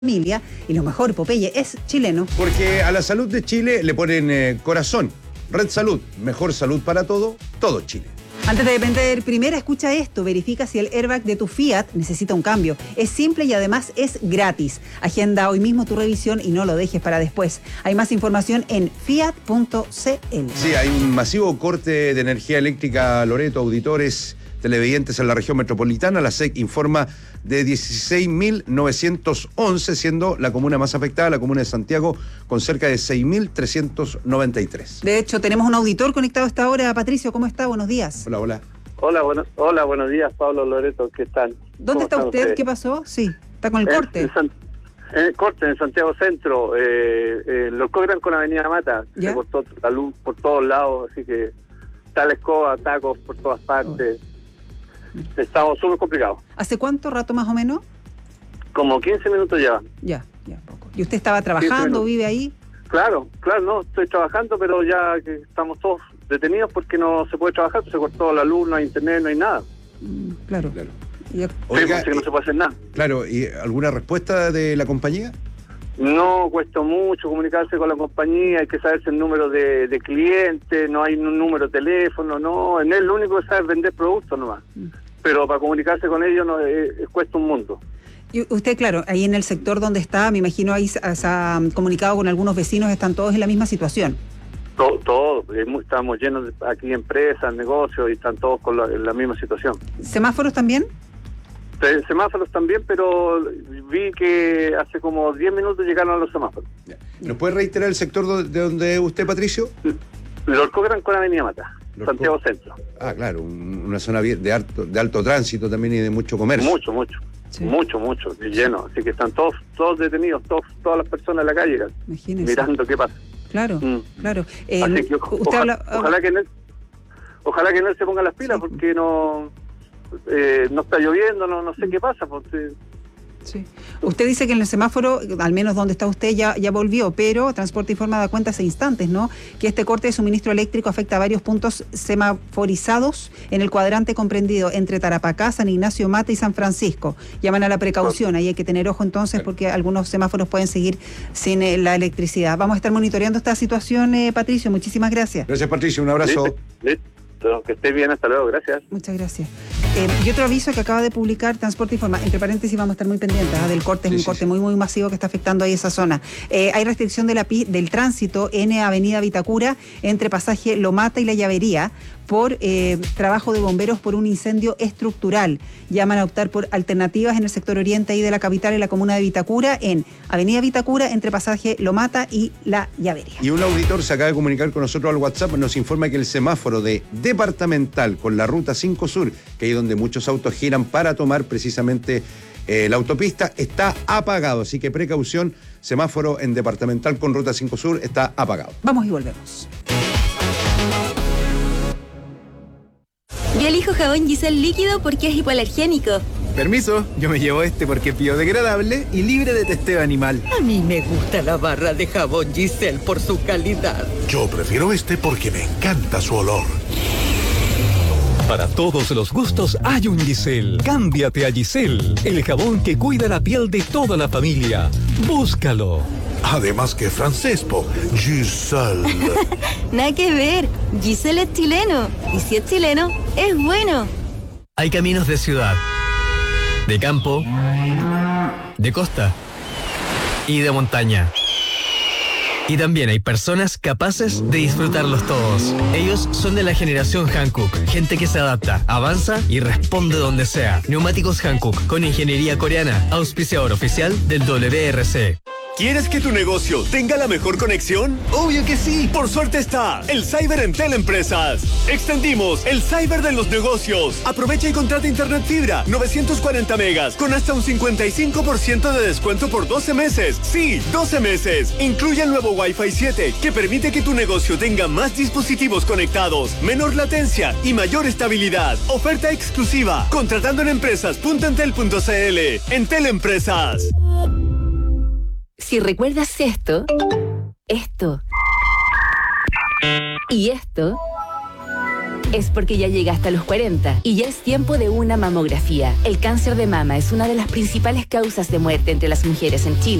familia, y lo mejor, Popeye es chileno. Porque a la salud de Chile le ponen corazón. Red Salud, mejor salud para todo Chile. Antes de vender primera, escucha esto. Verifica si el airbag de tu Fiat necesita un cambio. Es simple y además es gratis. Agenda hoy mismo tu revisión y no lo dejes para después. Hay más información en fiat.cl. Sí, hay un masivo corte de energía eléctrica, Loreto, auditores televidentes en la región metropolitana. La SEC informa de 16.911, siendo la comuna más afectada, la comuna de Santiago, con cerca de 6.393. De hecho, tenemos un auditor conectado a esta hora. Patricio, ¿cómo está? Buenos días. Hola. Hola, buenos días, Pablo, Loreto, ¿qué tal? ¿Dónde está usted? Ustedes? ¿Qué pasó? Sí, está con el corte. En el corte, en Santiago Centro, lo cobran con Avenida Mata. ¿Ya? Se cortó la luz por todos lados, así que está la escoba, tacos por todas partes. Estamos súper complicados. ¿Hace cuánto rato más o menos? Como 15 minutos ya. Ya, poco. ¿Y usted estaba trabajando, vive ahí? Claro, no, estoy trabajando, pero ya que estamos todos detenidos porque no se puede trabajar, se cortó la luz, no hay internet, no hay nada. Claro. Ya. Oiga, que no se puede hacer nada. Claro, ¿y alguna respuesta de la compañía? No, cuesta mucho comunicarse con la compañía, hay que saberse el número de cliente, no hay un número de teléfono, no, en él lo único que sabe es vender productos nomás. Pero para comunicarse con ellos no, cuesta un mundo. Y usted, claro, ahí en el sector donde está, me imagino ahí se ha comunicado con algunos vecinos, están todos en la misma situación. Todo, estamos llenos de aquí empresas, negocios y están todos en la misma situación. ¿Semáforos también? Semáforos también, pero vi que hace como 10 minutos llegaron a los semáforos. ¿Nos puede reiterar el sector de donde usted, Patricio? Lo cobran con Avenida Mata, Santiago Centro. Ah, claro, una zona de alto tránsito también y de mucho comercio. Mucho, sí. mucho, y lleno. Así que están todos detenidos, todas las personas en la calle, mirando qué pasa. Claro. Así que ojalá que en él se ponga las pilas, porque no está lloviendo, no sé qué pasa. Sí. Usted dice que en el semáforo, al menos donde está usted, ya volvió, pero Transporte Informa da cuenta hace instantes, ¿no?, que este corte de suministro eléctrico afecta a varios puntos semaforizados en el cuadrante comprendido entre Tarapacá, San Ignacio Mata y San Francisco. Llaman a la precaución, ahí hay que tener ojo entonces, porque algunos semáforos pueden seguir sin la electricidad. Vamos a estar monitoreando esta situación, Patricio, muchísimas gracias. Gracias, Patricio, un abrazo. Listo. Que esté bien, hasta luego, gracias. Muchas gracias. Y otro aviso que acaba de publicar Transporte Informa, entre paréntesis vamos a estar muy pendientes del corte, es un corte muy masivo que está afectando ahí esa zona. Hay restricción del tránsito en Avenida Vitacura entre pasaje Lomata y La Llavería por trabajo de bomberos por un incendio estructural. Llaman a optar por alternativas en el sector oriente ahí de la capital, en la comuna de Vitacura, en Avenida Vitacura entre pasaje Lomata y La Llavería. Y un auditor se acaba de comunicar con nosotros al WhatsApp, nos informa que el semáforo de Departamental con la Ruta 5 Sur, que es donde muchos autos giran para tomar precisamente la autopista, está apagado. Así que precaución, semáforo en Departamental con Ruta 5 Sur está apagado. Vamos y volvemos. Yo elijo jabón Giselle líquido porque es hipoalergénico. Permiso, yo me llevo este porque es biodegradable y libre de testeo animal. A mí me gusta la barra de jabón Giselle por su calidad. Yo prefiero este porque me encanta su olor. Para todos los gustos hay un Giselle. Cámbiate a Giselle, el jabón que cuida la piel de toda la familia. Búscalo. Además que francés, Giselle. Nada que ver, Giselle es chileno. Y si es chileno, es bueno. Hay caminos de ciudad, de campo, de costa y de montaña. Y también hay personas capaces de disfrutarlos todos. Ellos son de la generación Hankook, gente que se adapta, avanza y responde donde sea. Neumáticos Hankook, con ingeniería coreana, auspiciador oficial del WRC. ¿Quieres que tu negocio tenga la mejor conexión? ¡Obvio que sí! Por suerte está el Cyber en Teleempresas. Extendimos el Cyber de los negocios. Aprovecha y contrata internet fibra 940 megas con hasta un 55% de descuento por 12 meses. Sí, 12 meses. Incluye el nuevo Wi-Fi 7 que permite que tu negocio tenga más dispositivos conectados, menor latencia y mayor estabilidad. Oferta exclusiva. Contratando en empresas.entel.cl. En Teleempresas. Si recuerdas esto y esto, Es porque ya llegaste a los 40 y ya es tiempo de una mamografía. El cáncer de mama es una de las principales causas de muerte entre las mujeres en Chile.